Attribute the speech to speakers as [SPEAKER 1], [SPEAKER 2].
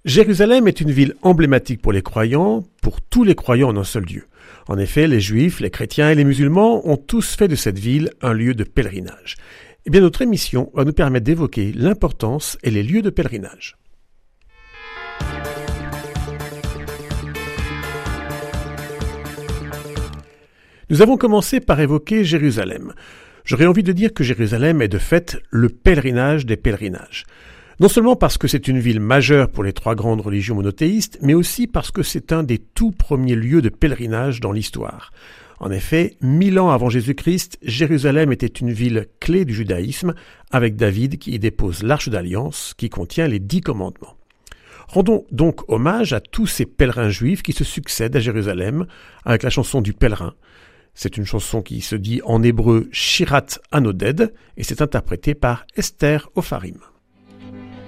[SPEAKER 1] Jérusalem est une ville emblématique pour les croyants, pour tous les croyants en un seul Dieu. En effet, les Juifs, les chrétiens et les musulmans ont tous fait de cette ville un lieu de pèlerinage. Eh bien, notre émission va nous permettre d'évoquer l'importance et les lieux de pèlerinage. Nous avons commencé par évoquer Jérusalem. J'aurais envie de dire que Jérusalem est de fait le pèlerinage des pèlerinages. Non seulement parce que c'est une ville majeure pour les trois grandes religions monothéistes, mais aussi parce que c'est un des tout premiers lieux de pèlerinage dans l'histoire. En effet, 1000 ans avant Jésus-Christ, Jérusalem était une ville clé du judaïsme, avec David qui y dépose l'Arche d'Alliance, qui contient les 10 commandements. Rendons donc hommage à tous ces pèlerins juifs qui se succèdent à Jérusalem, avec la chanson du pèlerin. C'est une chanson qui se dit en hébreu Shirat Hanoded, et c'est interprété par Esther Opharim.